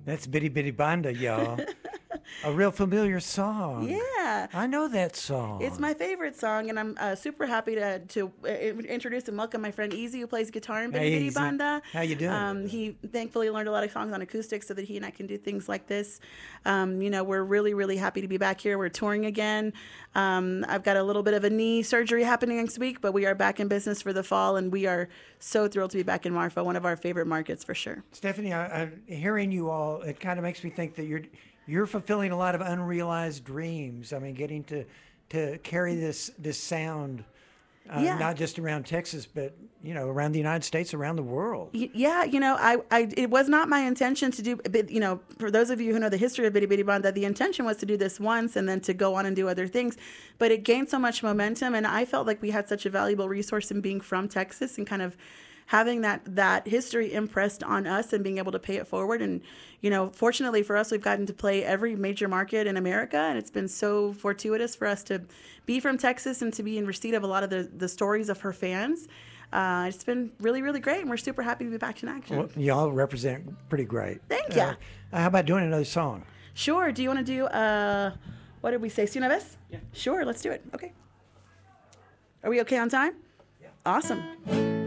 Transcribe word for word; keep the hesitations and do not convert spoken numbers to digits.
That's Bitty Bitty Banda, y'all. A real familiar song. Yeah. I know that song. It's my favorite song, and I'm uh, super happy to to uh, introduce and welcome my friend Easy, who plays guitar in Bitty Hey, Bitty Easy. Banda. How you doing? Um, he thankfully learned a lot of songs on acoustic so that he and I can do things like this. Um, you know, we're really, really happy to be back here. We're touring again. Um, I've got a little bit of a knee surgery happening next week, but we are back in business for the fall, and we are so thrilled to be back in Marfa, one of our favorite markets for sure. Stephanie, I, I, hearing you all, it kind of makes me think that you're you're fulfilling a lot of unrealized dreams. I mean, getting to to carry this this sound, uh, Yeah. not just around Texas, but you know, around the United States, around the world. Y- Yeah, you know, I, I, it was not my intention to do, but, you know, for those of you who know the history of Bitty Bitty Banda, the intention was to do this once and then to go on and do other things. But it gained so much momentum, and I felt like we had such a valuable resource in being from Texas and kind of having that that history impressed on us and being able to pay it forward. And, you know, fortunately for us, we've gotten to play every major market in America, and it's been so fortuitous for us to be from Texas and to be in receipt of a lot of the, the stories of her fans. Uh, it's been really, really great, and we're super happy to be back in action. Well, y'all represent pretty great. Thank ya. Uh, how about doing another song? Sure. Do you want to do, uh, what did we say, Si una vez? Yeah. Sure, let's do it. Okay. Are we okay on time? Yeah. Awesome.